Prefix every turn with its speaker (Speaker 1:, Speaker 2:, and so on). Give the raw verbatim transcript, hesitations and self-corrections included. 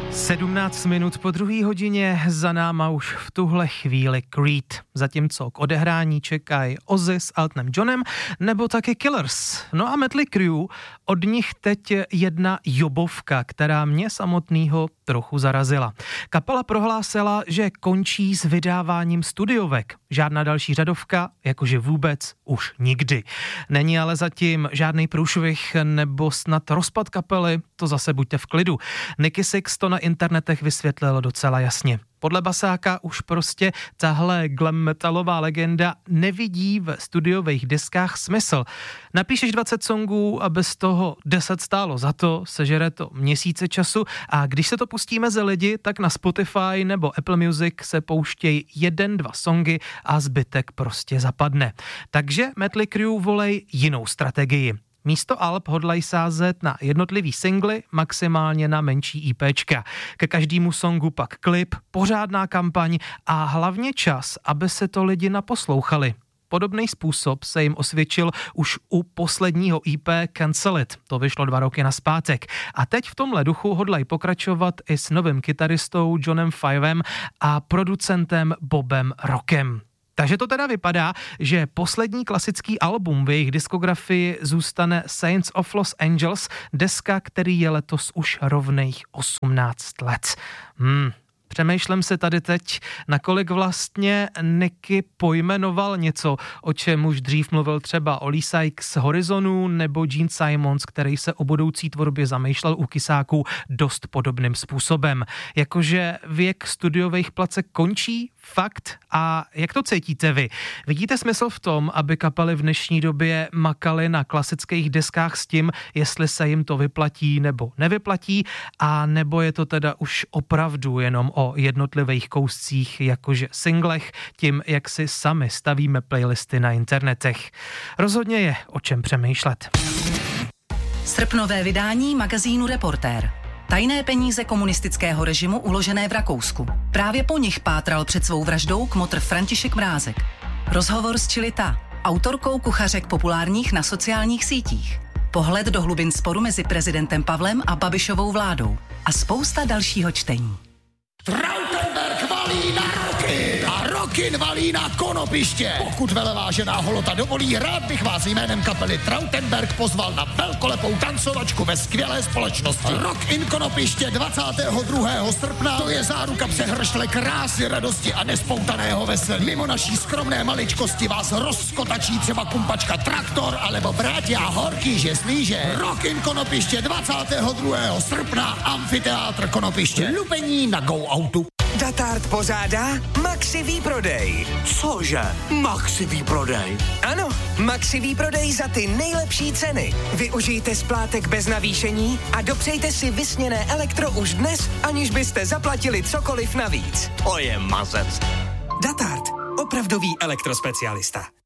Speaker 1: sedmnáct minut po druhé hodině, za náma už v tuhle chvíli Creed, zatímco k odehrání čekají Ozzy s Eltonem Johnem nebo taky Killers. No a Mötley Crüe, od nich teď jedna jobovka, která mě samotnýho trochu zarazila. Kapela prohlásila, že končí s vydáváním studiovek. Žádná další řadovka, jakože vůbec už nikdy. Není ale zatím žádný průšvih nebo snad rozpad kapely, to zase buďte v klidu. Nicky Sixx to na internetech vysvětlil docela jasně. Podle basáka už prostě tahle glam metalová legenda nevidí v studiových deskách smysl. Napíšeš dvacet songů a bez toho deset stálo za to, sežere to měsíce času a když se to pustí mezi lidi, tak na Spotify nebo Apple Music se pouštějí jeden, dva songy a zbytek prostě zapadne. Takže Mötley Crüe volej jinou strategii. Místo alb hodlají sázet na jednotlivý singly, maximálně na menší IPčka. Ke každému songu pak klip, pořádná kampaň a hlavně čas, aby se to lidi naposlouchali. Podobný způsob se jim osvědčil už u posledního í pé Cancel It. To vyšlo dva roky nazpátek. A teď v tomhle duchu hodlají pokračovat i s novým kytaristou Johnem Fivem a producentem Bobem Rockem. Takže to teda vypadá, že poslední klasický album v jejich diskografii zůstane Saints of Los Angeles, deska, který je letos už rovných osmnáct let. Hmm. Přemýšlím se tady teď, nakolik vlastně Nicky pojmenoval něco, o čem už dřív mluvil třeba Oli Sykes z Horizonu nebo Gene Simons, který se o budoucí tvorbě zamýšlel u Kysáků dost podobným způsobem. Jakože věk studiových placek končí? Fakt? A jak to cítíte vy? Vidíte smysl v tom, aby kapely v dnešní době makaly na klasických deskách s tím, jestli se jim to vyplatí nebo nevyplatí, a nebo je to teda už opravdu jenom o jednotlivých kouscích, jakože singlech, tím, jak si sami stavíme playlisty na internetech. Rozhodně je o čem přemýšlet.
Speaker 2: Srpnové vydání magazínu Reportér. Tajné peníze komunistického režimu uložené v Rakousku. Právě po nich pátral před svou vraždou kmotr František Mrázek. Rozhovor s Čilita, autorkou kuchařek populárních na sociálních sítích. Pohled do hlubin sporu mezi prezidentem Pavlem a Babišovou vládou. A spousta dalšího čtení.
Speaker 3: Trautenberg valí na Rockin a Rockin valí na Konopiště. Pokud velevážená holota dovolí, rád bych vás jménem kapely Trautenberg pozval na velkolepou tancovačku ve skvělé společnosti. Rockin Konopiště dvacátého druhého srpna, to je záruka přehršle krásy, radosti a nespoutaného veselí. Mimo naší skromné maličkosti vás rozkotačí třeba kumpačka Traktor alebo brátia Horkýže Slíže. Rockin Konopiště dvacátého druhého srpna, amfiteátr Konopiště. Lupení na Go Autu.
Speaker 4: Datart pořádá Maxi výprodej.
Speaker 5: Cože? Maxi výprodej?
Speaker 4: Ano, Maxi výprodej za ty nejlepší ceny. Využijte splátek bez navýšení a dopřejte si vysněné elektro už dnes, aniž byste zaplatili cokoliv navíc.
Speaker 5: To je mazec.
Speaker 4: Datart, opravdový elektrospecialista.